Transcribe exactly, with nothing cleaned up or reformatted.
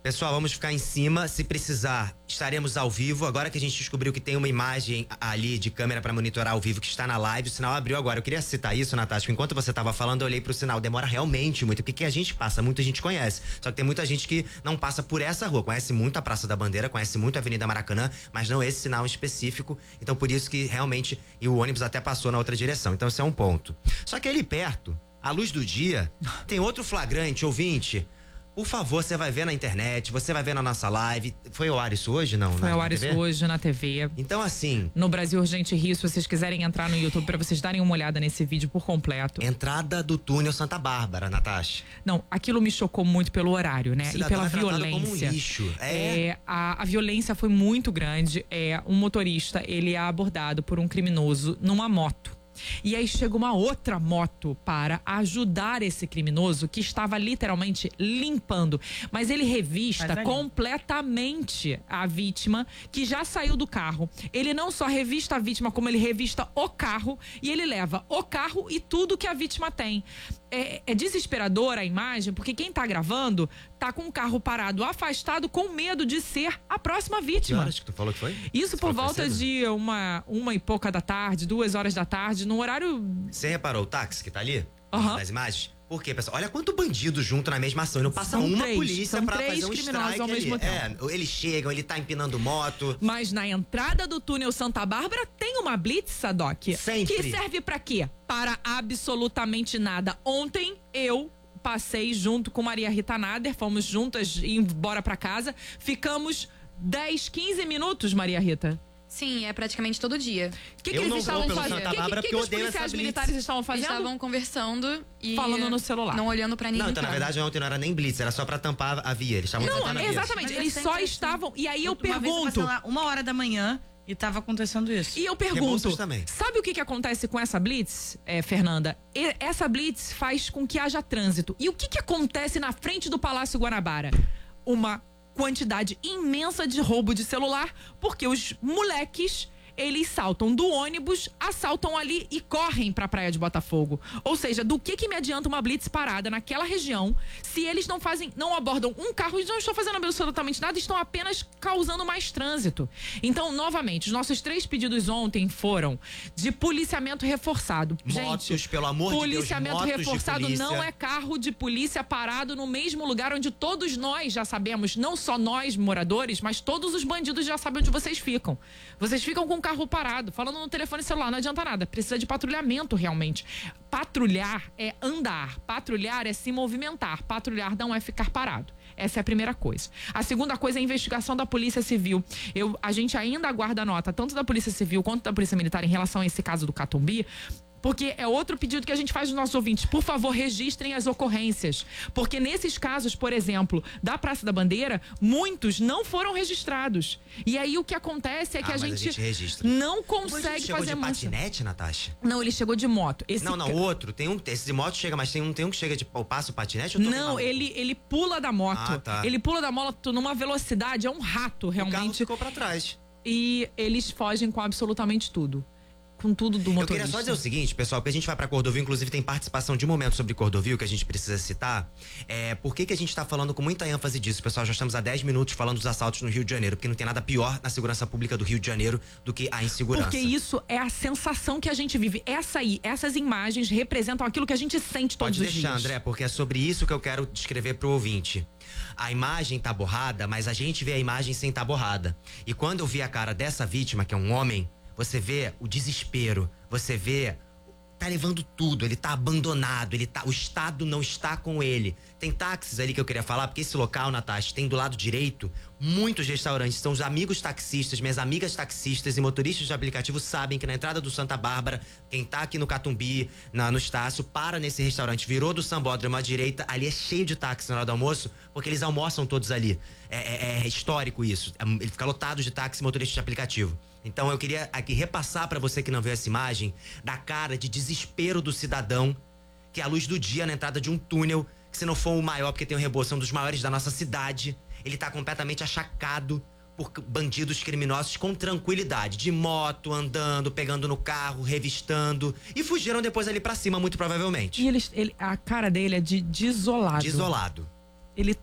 Pessoal, vamos ficar em cima. Se precisar, estaremos ao vivo. Agora que a gente descobriu que tem uma imagem ali de câmera pra monitorar ao vivo que está na live, o sinal abriu agora. Eu queria citar isso, Natasha, porque enquanto você tava falando, eu olhei pro sinal. Demora realmente muito, porque que a gente passa, muita gente conhece. Só que tem muita gente que não passa por essa rua. Conhece muito a Praça da Bandeira, conhece muito a Avenida Maracanã, mas não esse sinal específico. Então por isso que realmente, e o ônibus até passou na outra direção. Então esse é um ponto. Só que ali perto, à luz do dia, tem outro flagrante, ouvinte. Por favor, você vai ver na internet, você vai ver na nossa live. Foi ao ar isso hoje, não? Foi na, ao ar isso hoje na T V. Então, assim... No Brasil Urgente Rio, se vocês quiserem entrar no YouTube pra vocês darem uma olhada nesse vídeo por completo. Entrada do túnel Santa Bárbara, Natasha. Não, aquilo me chocou muito pelo horário, né? E pela é violência. Como um lixo. É. É, a, a violência foi muito grande. É, um motorista, ele é abordado por um criminoso numa moto. E aí chega uma outra moto para ajudar esse criminoso que estava literalmente limpando. Mas ele revista completamente a vítima que já saiu do carro. Ele não só revista a vítima, como ele revista o carro e ele leva o carro e tudo que a vítima tem. É, é desesperadora a imagem, porque quem tá gravando tá com o carro parado, afastado, com medo de ser a próxima vítima. Que horas que tu falou que foi? Isso por volta de uma, uma e pouca da tarde, duas horas da tarde, num horário... Você reparou o táxi que tá ali? Uhum. Nas imagens? Por quê, pessoal? Olha quanto bandido junto na mesma ação. E não passa São uma três, polícia são pra três fazer um criminosos strike ao mesmo ali. tempo. É, eles chegam, ele tá empinando moto. Mas na entrada do túnel Santa Bárbara tem uma blitz, Sadoc. Sempre. Que serve pra quê? Para absolutamente nada. Ontem eu passei junto com Maria Rita Nader, fomos juntas embora pra casa. Ficamos dez, quinze minutos, Maria Rita. Sim, é praticamente todo dia. O que, que eles estavam fazendo? O que, que, que, que os policiais militares estavam fazendo? Eles estavam conversando e... falando no celular. Não olhando pra ninguém. Não, então na verdade ontem não era nem blitz, era só pra tampar a via. Eles estavam tampando a via. Exatamente, eles só estavam... E aí eu pergunto... Lá uma hora da manhã e tava acontecendo isso. E eu pergunto, também. sabe o que que acontece com essa blitz, é, Fernanda? E, essa blitz faz com que haja trânsito. E o que que acontece na frente do Palácio Guanabara? Uma quantidade imensa de roubo de celular, porque os moleques, eles saltam do ônibus, assaltam ali e correm pra Praia de Botafogo. Ou seja, do que que me adianta uma blitz parada naquela região se eles não fazem, não abordam um carro e não estão fazendo absolutamente nada, estão apenas causando mais trânsito. Então, novamente, os nossos três pedidos ontem foram de policiamento reforçado. Motos, Gente, pelo amor de Deus, policiamento motos reforçado de não é carro de polícia parado no mesmo lugar onde todos nós já sabemos, não só nós moradores, mas todos os bandidos já sabem onde vocês ficam. Vocês ficam com o carro parado, falando no telefone celular, não adianta nada. Precisa de patrulhamento, realmente. Patrulhar é andar, patrulhar é se movimentar, patrulhar não é ficar parado. Essa é a primeira coisa. A segunda coisa é a investigação da Polícia Civil. Eu, a gente ainda aguarda nota, tanto da Polícia Civil quanto da Polícia Militar, em relação a esse caso do Catumbi, porque é outro pedido que a gente faz dos nossos ouvintes. Por favor, registrem as ocorrências. Porque nesses casos, por exemplo, da Praça da Bandeira, muitos não foram registrados. E aí o que acontece é que ah, a, gente a gente registra. não consegue chegou fazer de mancha. patinete, Natasha? Não, ele chegou de moto. Esse não, não, ca... o outro. Tem um, esse de moto chega, mas tem um, tem um que chega de passa o patinete? Eu tô não, ele, ele pula da moto. Ah, tá. Ele pula da moto numa velocidade, é um rato, realmente. O carro ficou pra trás. E eles fogem com absolutamente tudo. Com tudo do motorista. Eu queria só dizer o seguinte, pessoal, porque a gente vai pra Cordovil, inclusive tem participação de um momento sobre Cordovil que a gente precisa citar. É, por que que a gente tá falando com muita ênfase disso, pessoal? Já estamos há dez minutos falando dos assaltos no Rio de Janeiro, porque não tem nada pior na segurança pública do Rio de Janeiro do que a insegurança. Porque isso é a sensação que a gente vive. Essa aí, essas imagens representam aquilo que a gente sente todos Pode os deixar, dias. André, porque é sobre isso que eu quero descrever pro ouvinte. A imagem tá borrada, mas a gente vê a imagem sem tá borrada. E quando eu vi a cara dessa vítima, que é um homem, você vê o desespero, você vê, tá levando tudo, ele tá abandonado, ele tá, o Estado não está com ele. Tem táxis ali que eu queria falar, porque esse local, Natasha, tem do lado direito muitos restaurantes, são os amigos taxistas, minhas amigas taxistas e motoristas de aplicativo sabem que na entrada do Santa Bárbara, quem tá aqui no Catumbi, na, no Estácio, para nesse restaurante, virou do Sambódromo à direita, ali é cheio de táxi na hora do almoço, porque eles almoçam todos ali. É, é, é histórico isso, é, ele fica lotado de táxi e motoristas de aplicativo. Então eu queria aqui repassar pra você que não viu essa imagem, da cara de desespero do cidadão, que é a luz do dia na entrada de um túnel, que se não for o maior, porque tem o Reboco, são dos maiores da nossa cidade, ele tá completamente achacado por bandidos criminosos com tranquilidade, de moto, andando, pegando no carro, revistando, e fugiram depois ali pra cima, muito provavelmente. E eles, ele, a cara dele é de desolado. Desolado. Ele